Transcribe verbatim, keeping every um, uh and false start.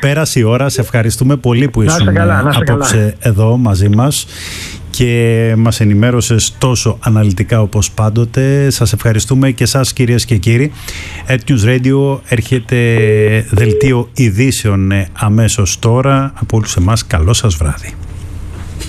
πέρασε η ώρα. Σε ευχαριστούμε πολύ που ήσουν καλά, απόψε καλά. Εδώ μαζί μας και μας ενημέρωσες τόσο αναλυτικά όπως πάντοτε. Σας ευχαριστούμε και εσάς, κυρίες και κύριοι. ErtNews Radio, έρχεται δελτίο ειδήσεων αμέσως τώρα. Από όλους εμάς, καλό σας βράδυ.